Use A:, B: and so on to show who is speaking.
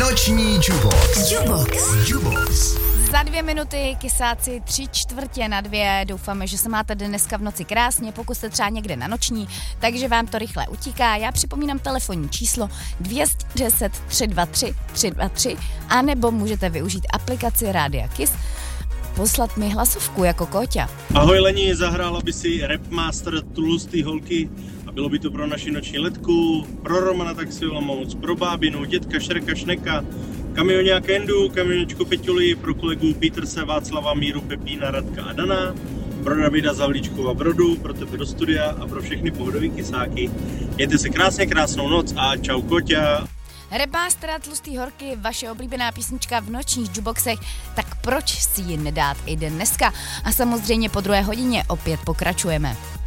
A: Noční Jubox. Jubox.
B: Za 2 minuty, kysáci 3/4 doufáme, že se máte dneska v noci krásně, pokud jste třeba někde na noční, takže vám to rychle utíká. Já připomínám telefonní číslo 210 323 323, anebo můžete využít aplikaci Rádia Kiss, poslat mi hlasovku jako Kóťa.
C: Ahoj Leni, zahrála by si Rapmaster Tlustý holky a bylo by to pro naši noční letku, pro Romana Taxiova moc, pro bábinu, dětka Šreka Šneka, kamioňák Kendu, kamionečku Peťuli, pro kolegu Peterse, Václava, Míru, Pepína, Radka a Dana, pro Davida Zavlíčkova Brodu, pro tebe do studia a pro všechny pohodový kysáky. Mějte se krásně, krásnou noc a čau Kóťa.
B: Rapmaster Tlustý horky, vaše oblíbená písnička v nočních juboxech, tak proč si ji nedát i dneska? A samozřejmě po 2 hodině opět pokračujeme.